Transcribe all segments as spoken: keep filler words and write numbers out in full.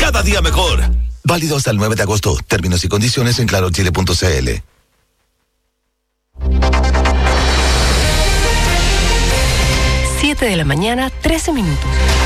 cada día mejor. Válido hasta el nueve de agosto. Términos y condiciones en claro chile punto c l. siete de la mañana, trece minutos.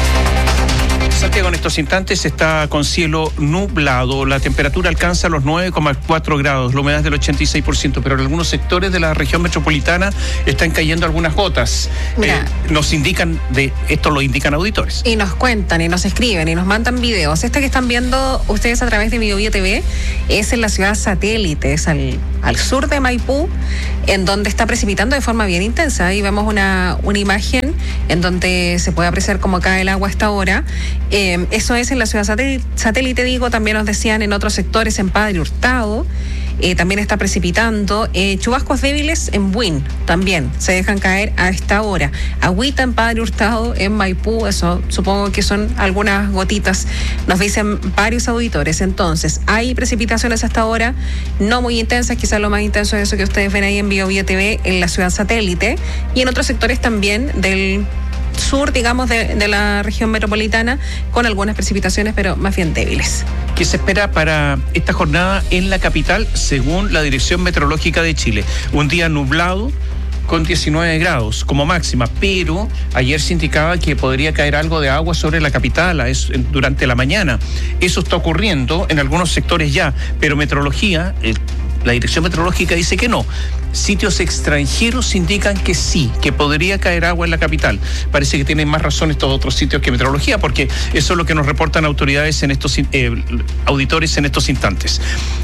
Santiago en estos instantes está con cielo nublado, la temperatura alcanza los nueve coma cuatro grados, la humedad es del ochenta y seis por ciento, pero en algunos sectores de la región metropolitana están cayendo algunas gotas. Eh, nos indican, de esto lo indican auditores. Y nos cuentan, y nos escriben, y nos mandan videos. Este que están viendo ustedes a través de BioBio T V es en la ciudad satélite, es al, al sur de Maipú, en donde está precipitando de forma bien intensa. Ahí vemos una, una imagen en donde se puede apreciar cómo cae el agua a esta hora. Eh, eso es en la ciudad satélite, satélite, digo, también nos decían en otros sectores, en Padre Hurtado, eh, también está precipitando, eh, chubascos débiles en Buin, también se dejan caer a esta hora, agüita en Padre Hurtado, en Maipú, eso supongo que son algunas gotitas, nos dicen varios auditores. Entonces, hay precipitaciones hasta ahora, no muy intensas, quizás lo más intenso es eso que ustedes ven ahí en BioBio T V, en la ciudad satélite, y en otros sectores también del sur, digamos, de, de la región metropolitana, con algunas precipitaciones, pero más bien débiles. ¿Qué se espera para esta jornada en la capital, según la Dirección Meteorológica de Chile? Un día nublado con diecinueve grados como máxima, pero ayer se indicaba que podría caer algo de agua sobre la capital durante la mañana. Eso está ocurriendo en algunos sectores ya, pero meteorología, eh, la Dirección Meteorológica dice que no. Sitios extranjeros indican que sí, que podría caer agua en la capital. Parece que tienen más razón estos otros sitios que meteorología, porque eso es lo que nos reportan autoridades en estos eh, auditores en estos instantes.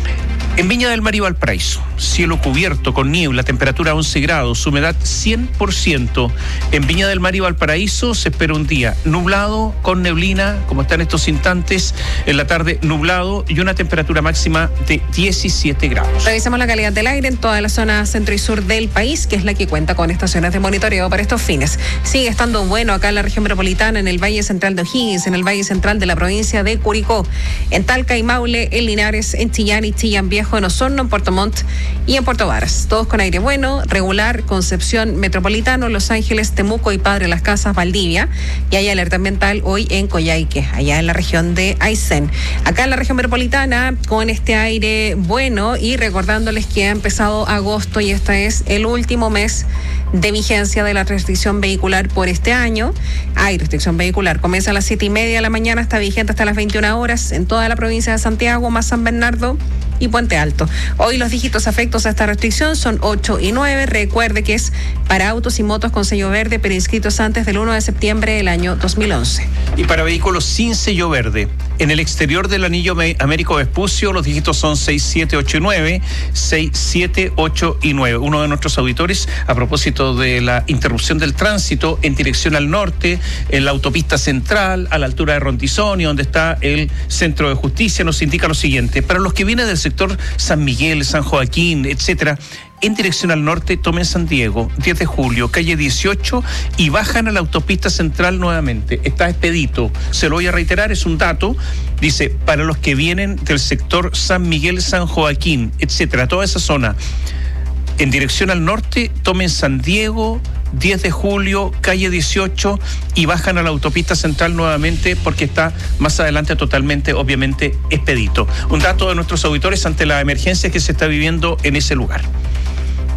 En Viña del Mar y Valparaíso, cielo cubierto con niebla, temperatura once grados, humedad cien por ciento. En Viña del Mar y Valparaíso se espera un día nublado con neblina, como está en estos instantes, en la tarde nublado y una temperatura máxima de diecisiete grados. Revisamos la calidad del aire en toda la zona centro y sur del país, que es la que cuenta con estaciones de monitoreo para estos fines. Sigue estando bueno acá en la región metropolitana, en el Valle Central de O'Higgins, en el Valle Central de la provincia de Curicó, en Talca y Maule, en Linares, en Chillán y Chillán Viejo, en Osorno, en Puerto Montt y en Puerto Varas. Todos con aire bueno, regular, Concepción Metropolitano, Los Ángeles, Temuco y Padre Las Casas, Valdivia. Y hay alerta ambiental hoy en Coyhaique, allá en la región de Aysén. Acá en la región metropolitana, con este aire bueno y recordándoles que ha empezado agosto y este es el último mes de vigencia de la restricción vehicular por este año. Hay restricción vehicular, comienza a las siete y media de la mañana, está vigente hasta las veintiuna horas en toda la provincia de Santiago, más San Bernardo y Puente Alto. Hoy los dígitos afectos a esta restricción son ocho y nueve. Recuerde que es para autos y motos con sello verde, pero inscritos antes del primero de septiembre del año dos mil once. Y para vehículos sin sello verde, en el exterior del anillo Américo Vespucio, los dígitos son seis, siete, ocho y nueve, seis, siete, ocho y nueve. Uno de nuestros auditores, a propósito de la interrupción del tránsito en dirección al norte, en la autopista central, a la altura de Rontizón y donde está el Centro de Justicia, nos indica lo siguiente: para los que vienen del sector San Miguel, San Joaquín, etcétera, en dirección al norte, tomen San Diego, diez de julio, calle dieciocho, y bajan a la autopista central nuevamente. Está expedito. Se lo voy a reiterar, es un dato. Dice, para los que vienen del sector San Miguel, San Joaquín, etcétera, toda esa zona, en dirección al norte, tomen San Diego, diez de julio, calle dieciocho, y bajan a la autopista central nuevamente porque está más adelante totalmente, obviamente, expedito. Un dato de nuestros auditores ante la emergencia que se está viviendo en ese lugar.